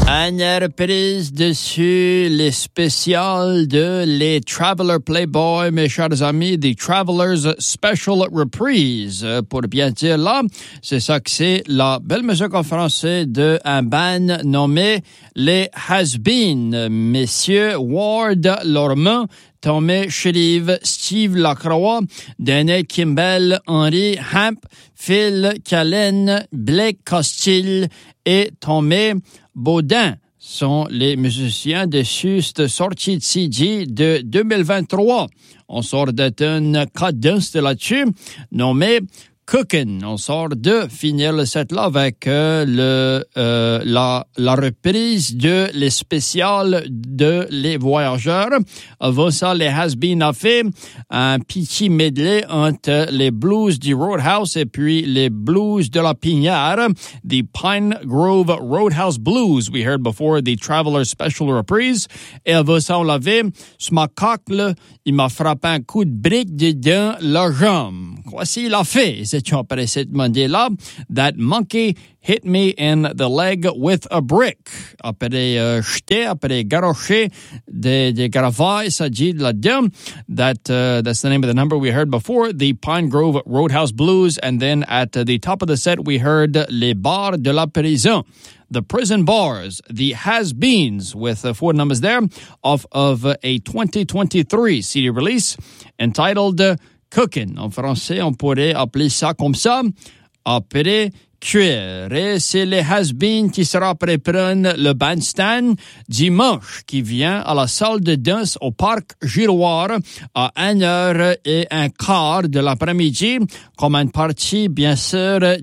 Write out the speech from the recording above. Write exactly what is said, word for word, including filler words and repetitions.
Une reprise dessus les spéciales de les Traveler Playboy, mes chers amis, des Travelers Special Reprise. Pour bien dire là, c'est ça que c'est la belle musique en français d'un band nommé les Has-Been. Messieurs Ward Lormand, Tommy Shrive, Steve Lacroix, Danny Kimball, Henry Hamp, Phil Callen, Blake Costil et Tommy Baudin sont les musiciens de cette sortie de C D de deux mille vingt-trois. On sort d'une cadence de là-dessus nommée Cookin'. On sort de finir le set là avec euh, le euh, la la reprise de les spéciales de les voyageurs. Avant ça, les Has-Been a fait un petit medley entre les blues du Roadhouse et puis les blues de la Pignare, the Pine Grove Roadhouse Blues. We heard before the Traveler Special Reprise. Et avant ça, on l'avait sur ma coque là, il m'a frappé un coup de brique dedans la jambe. Voici il a fait. C'est après cette mondiale-là, That Monkey Hit Me in the Leg with a Brick. Après euh, jeter, après garocher des, des gravailles, ça dit là-dedans. That, uh, that's the name of the number we heard before, the Pine Grove Roadhouse Blues. And then at uh, the top of the set, we heard Les Bars de la Prison. The Prison Bars, the Has-Beens, with uh, four numbers there, off of uh, a twenty twenty-three C D release entitled uh, Cookin'. En français, on pourrait appeler ça comme ça. Après cuire. Et c'est les Has-Been qui sera préprendre le bandstand dimanche qui vient à la salle de danse au Parc Giroir à une heure et un quart de l'après-midi comme une partie, bien sûr,